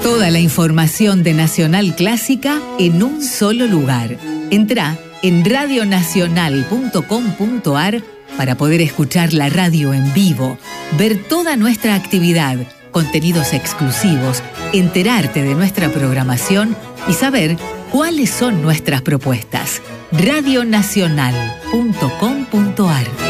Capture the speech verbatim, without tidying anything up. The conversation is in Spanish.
Toda la información de Nacional Clásica en un solo lugar. Entrá en radio nacional punto com punto a r para poder escuchar la radio en vivo, ver toda nuestra actividad, contenidos exclusivos, enterarte de nuestra programación y saber cuáles son nuestras propuestas. radio nacional punto com punto a r